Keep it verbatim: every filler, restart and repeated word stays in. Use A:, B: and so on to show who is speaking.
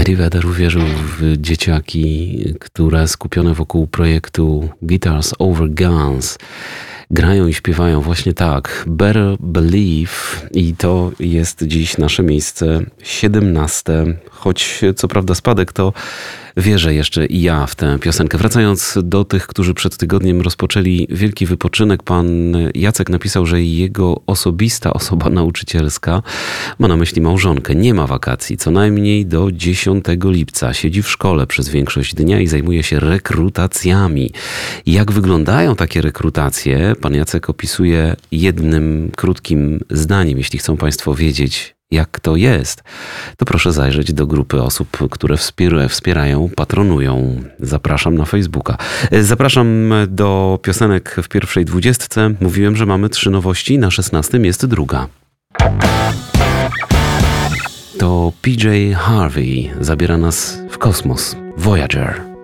A: Eddie Vedder uwierzył w dzieciaki, które skupione wokół projektu Guitars Over Guns grają i śpiewają właśnie tak. Better Believe, i to jest dziś nasze miejsce siedemnaste. Choć co prawda spadek, to wierzę jeszcze i ja w tę piosenkę. Wracając do tych, którzy przed tygodniem rozpoczęli wielki wypoczynek, pan Jacek napisał, że jego osobista osoba nauczycielska ma na myśli małżonkę. Nie ma wakacji, co najmniej do dziesiątego lipca. Siedzi w szkole przez większość dnia i zajmuje się rekrutacjami. Jak wyglądają takie rekrutacje? Pan Jacek opisuje jednym krótkim zdaniem. Jeśli chcą państwo wiedzieć, jak to jest, to proszę zajrzeć do grupy osób, które wspierają, patronują. Zapraszam na Facebooka. Zapraszam do piosenek w pierwszej dwudziestce. Mówiłem, że mamy trzy nowości, na szesnastym jest druga. To P J Harvey zabiera nas w kosmos. Voyager.